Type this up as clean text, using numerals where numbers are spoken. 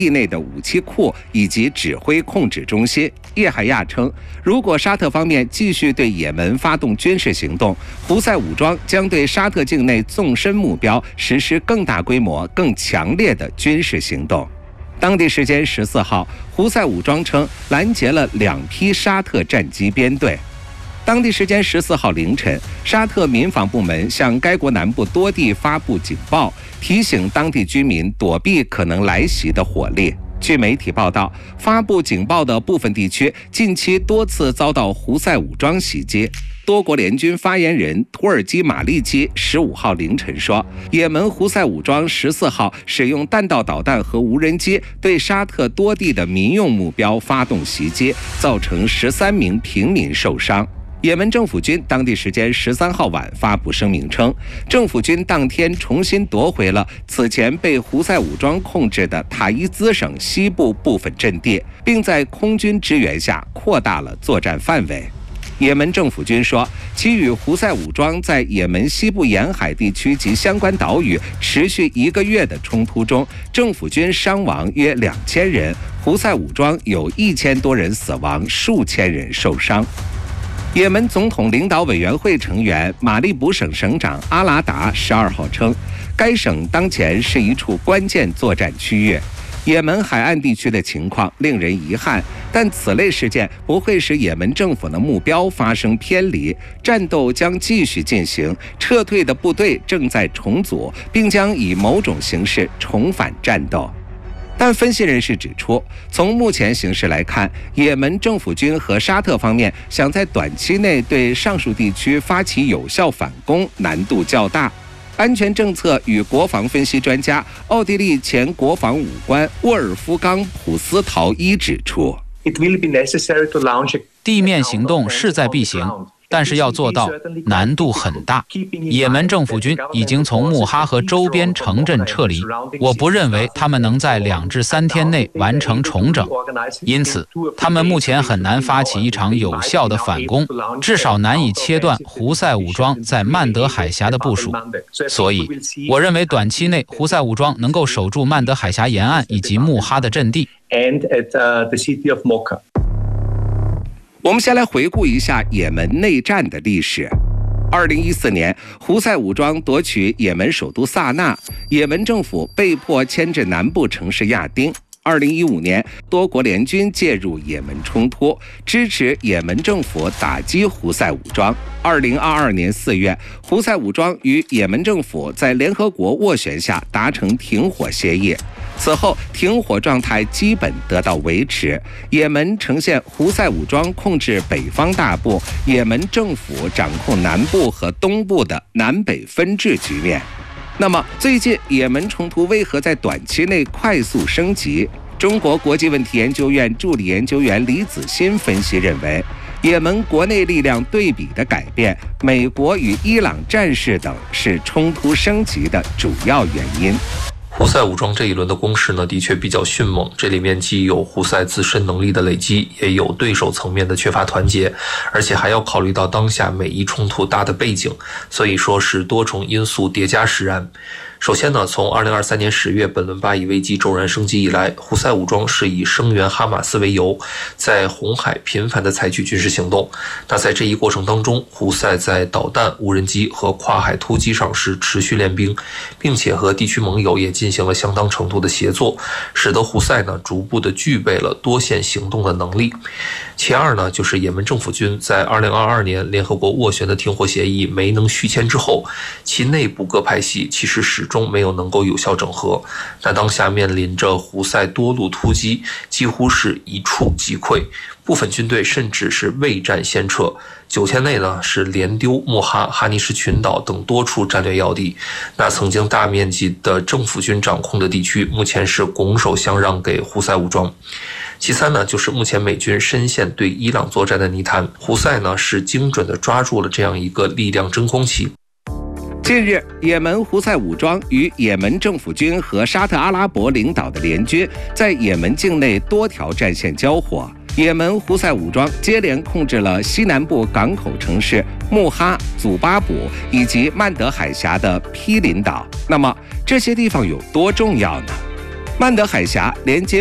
地内的武器库以及指挥控制中心。叶海亚称，如果沙特方面继续对也门发动军事行动，胡塞武装将对沙特境内纵深目标实施更大规模、更强烈的军事行动。当地时间14号，胡塞武装称拦截了2批沙特战机编队。当地时间14号凌晨，沙特民防部门向该国南部多地发布警报，提醒当地居民躲避可能来袭的火力。据媒体报道，发布警报的部分地区近期多次遭到胡塞武装袭击。多国联军发言人土耳其马利基15号凌晨说，也门胡塞武装14号使用弹道导弹和无人机对沙特多地的民用目标发动袭击，造成13名平民受伤。也门政府军当地时间13号晚发布声明称，政府军当天重新夺回了此前被胡塞武装控制的塔伊兹省西部部分阵地，并在空军支援下扩大了作战范围。也门政府军说，其与胡塞武装在也门西部沿海地区及相关岛屿持续1个月的冲突中，政府军伤亡约2000人，胡塞武装有1000多人死亡，数千人受伤。也门总统领导委员会成员马利卜省省长阿拉达12号称，该省当前是一处关键作战区域。也门海岸地区的情况令人遗憾，但此类事件不会使也门政府的目标发生偏离，战斗将继续进行，撤退的部队正在重组，并将以某种形式重返战斗。但分析人士指出，从目前形势来看，也门政府军和沙特方面想在短期内对上述地区发起有效反攻难度较大。安全政策与国防分析专家、奥地利前国防武官沃尔夫冈·普斯陶伊指出， 地面行动势在必行，但是要做到难度很大。也门政府军已经从穆哈和周边城镇撤离，我不认为他们能在2至3天内完成重整，因此他们目前很难发起一场有效的反攻，至少难以切断胡塞武装在曼德海峡的部署。所以我认为短期内胡塞武装能够守住曼德海峡沿岸以及穆哈的阵地。 我们先来回顾一下也门内战的历史。2014年，胡塞武装夺取也门首都萨那，也门政府被迫迁至南部城市亚丁。2015年，多国联军介入也门冲突，支持也门政府打击胡塞武装。2022年4月，胡塞武装与也门政府在联合国斡旋下达成停火协议。此后，停火状态基本得到维持，也门呈现胡塞武装控制北方大部，也门政府掌控南部和东部的南北分治局面。那么，最近也门冲突为何在短期内快速升级？中国国际问题研究院助理研究员李子欣分析认为，也门国内力量对比的改变，美国与伊朗战事等是冲突升级的主要原因。 胡塞武装这一轮的攻势呢，的确比较迅猛，这里面既有胡塞自身能力的累积，也有对手层面的缺乏团结，而且还要考虑到当下每一冲突大的背景，所以说是多重因素叠加使然。首先呢，从2023年10月本轮巴以危机骤然升级以来，胡塞武装是以声援哈马斯为由，在红海频繁地采取军事行动。那在这一过程当中，胡塞在导弹、无人机和跨海突击上是持续练兵，并且和地区盟友也进行了相当程度的协作，使得胡塞呢逐步的具备了多线行动的能力。其二呢，就是也门政府军在2022年联合国斡旋的停火协议没能续签之后，其内部各派系其实始终没有能够有效整合。那当下面临着胡塞多路突击，几乎是一触即溃，部分军队甚至是未战先撤。9天内呢是连丢穆哈、哈尼什群岛等多处战略要地。那曾经大面积的政府军掌控的地区，目前是拱手相让给胡塞武装。其三呢，就是目前美军深陷对伊朗作战的泥潭，胡塞呢是精准地抓住了这样一个力量真空期。 近日，也门胡塞武装与也门政府军和沙特阿拉伯领导的联军在也门境内多条战线交火。也门胡塞武装接连控制了西南部港口城市穆哈、祖巴卜以及曼德海峡的毗邻岛。那么这些地方有多重要呢？ 曼德海峡连接